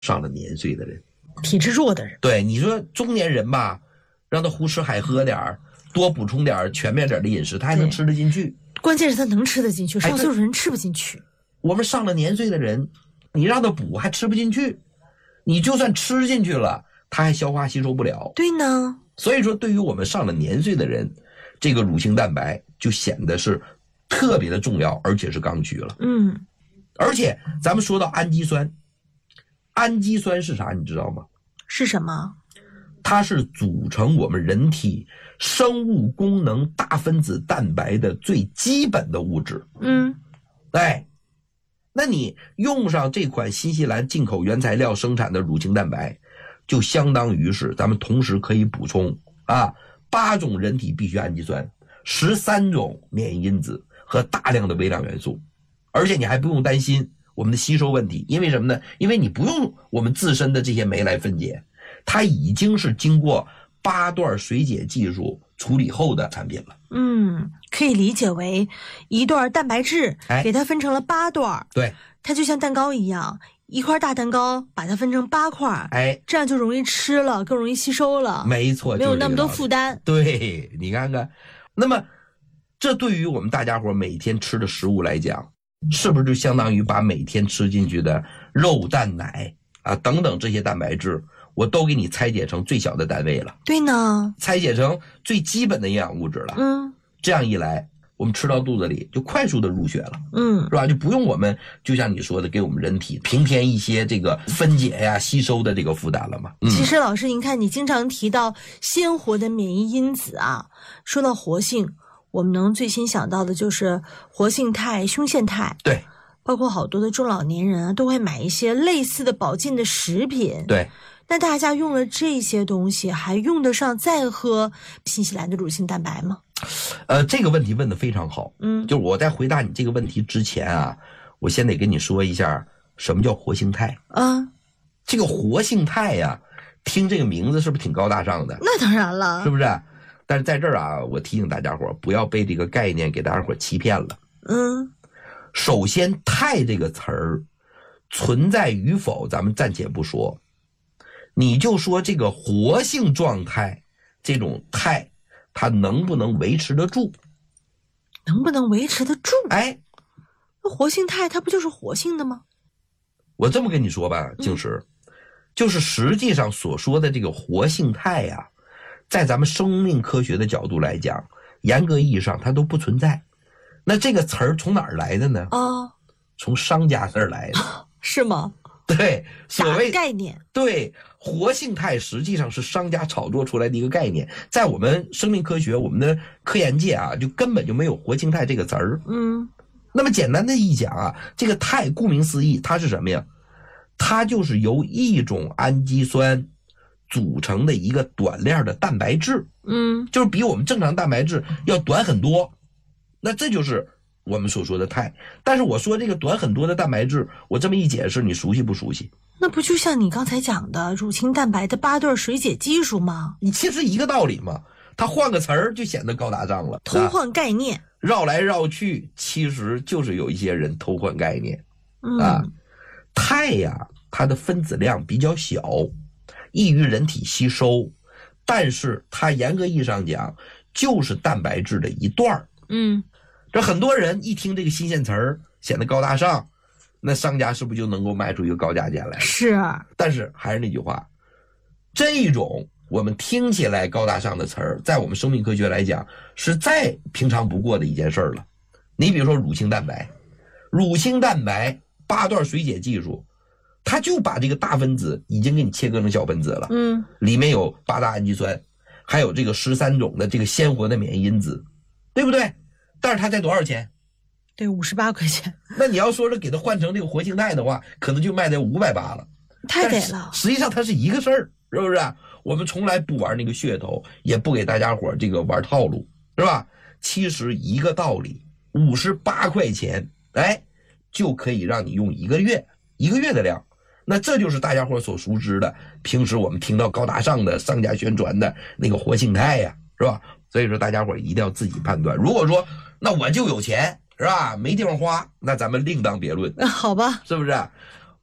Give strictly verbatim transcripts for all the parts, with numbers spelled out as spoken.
上了年岁的人， 体质弱的人。 对，你说中年人吧，让他胡吃海喝点儿，多补充点儿全面点的饮食，他还能吃得进去。 关键是他能吃得进去，上岁数人吃不进去。哎， 我们上了年岁的人，你让他补还吃不进去，你就算吃进去了，他还消化吸收不了。 对呢。 所以说，对于我们上了年岁的人，这个乳清蛋白就显得是特别的重要，而且是刚需了。 嗯， 而且咱们说到氨基酸，氨基酸是啥？你知道吗？ 是什么？ 它是组成我们人体生物功能大分子蛋白的最基本的物质。 嗯， 哎，那你用上这款新西兰进口原材料生产的乳清蛋白，就相当于是咱们同时可以补充啊八种人体必需氨基酸、十三种免疫因子和大量的微量元素，而且你还不用担心我们的吸收问题，因为什么呢？因为你不用我们自身的这些酶来分解，它已经是经过八段水解技术处理后的产品了。 嗯，可以理解为一段蛋白质给它分成了八段， 对， 它就像蛋糕一样，一块大蛋糕把它分成八块， 哎， 这样就容易吃了，更容易吸收了。 没错， 没有那么多负担。 对，你看看，那么这对于我们大家伙每天吃的食物来讲，是不是就相当于把每天吃进去的肉、蛋、奶啊等等这些蛋白质，我都给你拆解成最小的单位了？ 对呢， 拆解成最基本的营养物质了。 嗯， 这样一来，我们吃到肚子里就快速的入血了， 嗯， 是吧？就不用我们就像你说的，给我们人体平添一些这个分解呀、吸收的这个负担了嘛。嗯、 其实老师，您看，你经常提到鲜活的免疫因子啊，说到活性，我们能最先想到的就是活性肽、胸腺肽。 对， 包括好多的中老年人啊，都会买一些类似的保健的食品。 对。 那大家用了这些东西，还用得上再喝新西兰的乳清蛋白吗？ 呃，这个问题问得非常好。 嗯， 就是我在回答你这个问题之前啊，我先得跟你说一下什么叫活性肽。 啊， 这个活性肽呀、啊，听这个名字是不是挺高大上的？ 那当然了， 是不是？但是在这儿啊，我提醒大家伙不要被这个概念给大家伙欺骗了。 嗯， 首先，肽这个词儿存在与否，咱们暂且不说。你就说这个活性状态，这种肽，它能不能维持得住？ 能不能维持得住？ 哎， 那活性肽它不就是活性的吗？ 我这么跟你说吧，静石，嗯、就是实际上所说的这个活性肽呀、啊，在咱们生命科学的角度来讲，严格意义上它都不存在。那这个词儿从哪儿来的呢？ 哦， 从商家那儿来的， 是吗？ 对，所谓概念， 对，活性肽实际上是商家炒作出来的一个概念，在我们生命科学、我们的科研界啊，就根本就没有活性肽这个词儿。 嗯， 那么简单的一讲啊，这个肽顾名思义，它是什么呀？它就是由一种氨基酸组成的一个短链的蛋白质。 嗯， 就是比我们正常蛋白质要短很多。那这就是我们所说的肽。但是我说这个短很多的蛋白质，我这么一解释，你熟悉不熟悉？ 那不就像你刚才讲的乳清蛋白的八段水解技术吗？ 你其实一个道理嘛，它换个词儿就显得高大上了， 偷换概念、啊、 绕来绕去，其实就是有一些人偷换概念、 嗯、 啊。肽呀，它的分子量比较小，易于人体吸收，但是它严格意义上讲就是蛋白质的一段。 嗯， 这很多人一听这个新鲜词儿显得高大上，那商家是不是就能够卖出一个高价钱来？ 是。 但是还是那句话，这种我们听起来高大上的词儿，在我们生命科学来讲是再平常不过的一件事儿了。你比如说乳清蛋白，乳清蛋白八段水解技术，它就把这个大分子已经给你切割成小分子了。 嗯， 里面有八大氨基酸，还有这个十三种的这个鲜活的免疫因子，对不对？但是它才多少钱？ 对，五十八块钱。 那你要说是给它换成这个活性肽的话，可能就卖在五百八了。 太给了。 实际上它是一个事儿，是不是、啊？我们从来不玩那个噱头，也不给大家伙这个玩套路，是吧？其实一个道理，五十八块钱，哎，就可以让你用一个月，一个月的量。那这就是大家伙所熟知的，平时我们听到高大上的商家宣传的那个活性肽呀，是吧？所以说大家伙一定要自己判断。如果说那我就有钱，是吧？没地方花，那咱们另当别论。 好吧， 是不是？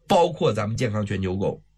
包括咱们健康全球购。